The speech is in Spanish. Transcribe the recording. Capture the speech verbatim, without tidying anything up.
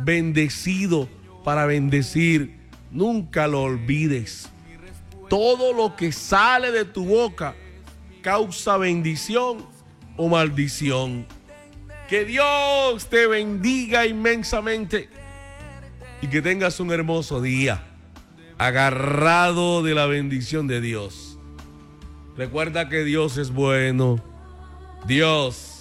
bendecido para bendecir. Nunca lo olvides. Todo lo que sale de tu boca causa bendición o maldición. Que Dios te bendiga inmensamente y que tengas un hermoso día, agarrado de la bendición de Dios. Recuerda que Dios es bueno. Dios